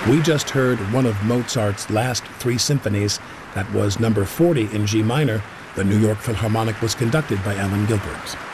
We just heard one of Mozart's last three symphonies. That was number 40 in G minor. The New York Philharmonic was conducted by Alan Gilbert.